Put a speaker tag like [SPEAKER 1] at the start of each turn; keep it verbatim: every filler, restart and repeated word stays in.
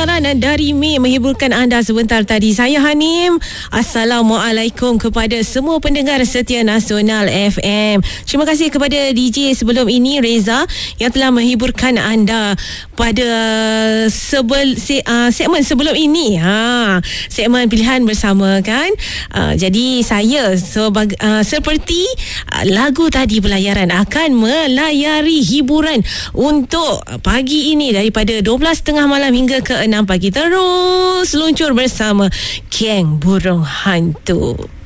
[SPEAKER 1] pelayaran dari May menghiburkan anda sebentar tadi. Saya Hanim. Assalamualaikum kepada semua pendengar setia Nasional F M. Terima kasih kepada D J sebelum ini, Reza, yang telah menghiburkan anda pada sebel, se, uh, segmen sebelum ini. Ha, segmen pilihan bersama kan. Uh, jadi saya sebag, uh, seperti uh, lagu tadi pelayaran akan melayari hiburan untuk pagi ini daripada dua belas tiga puluh malam hingga ke enam pagi. Terus luncur bersama Geng Burung Hantu.